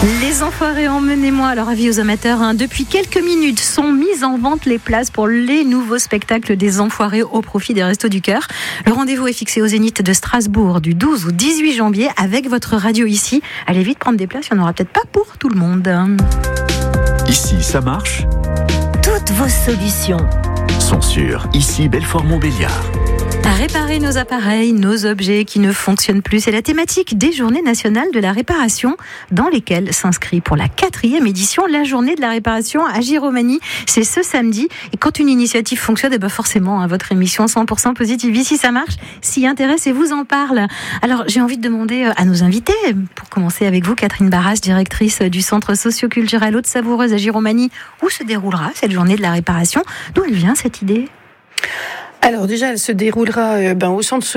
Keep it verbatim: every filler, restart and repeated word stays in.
Les Enfoirés, emmenez-moi. Alors, avis aux amateurs, hein, depuis quelques minutes sont mises en vente les places pour les nouveaux spectacles des Enfoirés au profit des Restos du Cœur. Le rendez-vous est fixé au Zénith de Strasbourg du douze au dix-huit janvier avec votre radio ici. Allez vite prendre des places, il n'y en aura peut-être pas pour tout le monde. Ici, ça marche. Toutes vos solutions sont sur Ici, Belfort-Montbéliard. Réparer nos appareils, nos objets qui ne fonctionnent plus, c'est la thématique des Journées nationales de la réparation, dans lesquelles s'inscrit pour la quatrième édition la journée de la réparation à Giromagny. C'est ce samedi. Et quand une initiative fonctionne, eh ben forcément, hein, votre émission cent pour cent positive ici, ça marche, s'y intéresse et vous en parle. Alors, j'ai envie de demander à nos invités, pour commencer avec vous, Catherine Barras, directrice du Centre socioculturel Haute-Savoureuse à Giromagny, où se déroulera cette journée de la réparation. D'où elle vient cette idée ? Alors déjà, elle se déroulera euh, ben, au centre